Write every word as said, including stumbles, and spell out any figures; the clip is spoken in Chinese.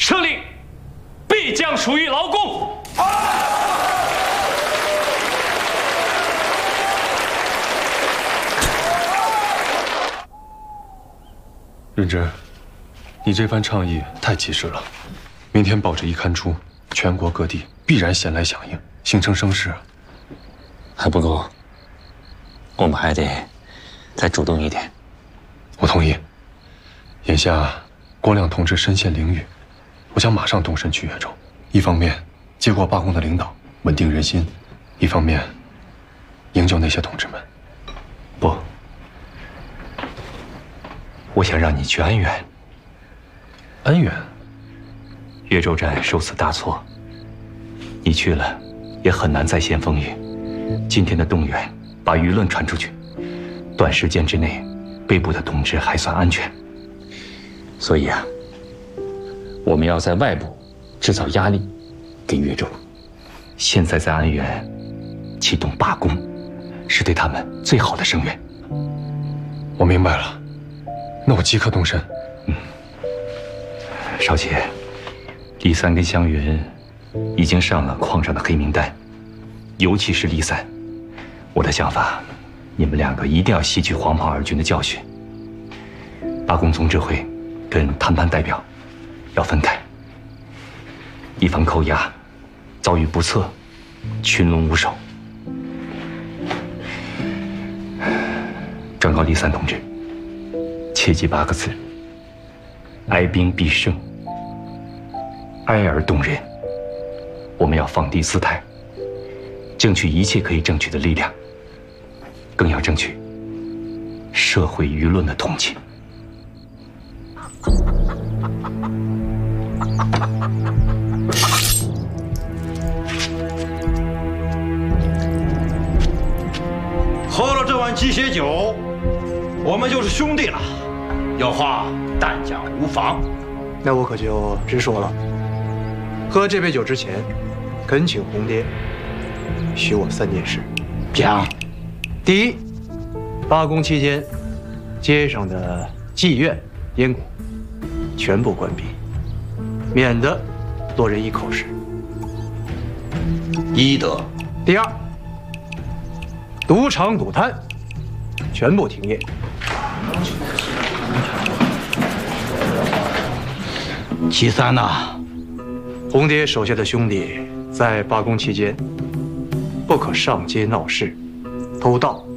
敕令必将属于劳宫。 润之，你这番倡议太及时了，明天报纸一刊出，全国各地必然先来响应，形成声势。 还不够，我们还得再主动一点。 我同意。眼下郭亮同志身陷囹圄，我想马上动身去越州，一方面接过罢工的领导，稳定人心；一方面营救那些同志们。 不，我想让你去安远。 安远， 越州站受此大挫，你去了也很难再现风雨。今天的动员把舆论传出去，短时间之内被捕的同志还算安全。所以啊，我们要在外部制造压力给越州。现在在安远启动罢工，是对他们最好的声援。 我明白了，那我即刻动身。 嗯，少杰，李三跟湘云已经上了矿上的黑名单，尤其是李三，我的想法，你们两个一定要吸取黄袍二军的教训。罢工总指挥跟谈判代表要分开，以防扣押遭遇不测，群龙无首。转告李三同志，切记八个字：哀兵必胜，哀而动人。我们要放低姿态，争取一切可以争取的力量，更要争取社会舆论的同情。 喝了这碗鸡血酒，我们就是兄弟了。有话但讲无妨。 那我可就直说了。喝这杯酒之前，恳请红爹许我三件事。 讲。 第一，罢工期间，街上的妓院、烟馆全部关闭，免得落人一口实。 一德。 第二，赌场、赌摊全部停业。 其三呐， 红爹手下的兄弟在罢工期间，不可上街闹事、偷盗、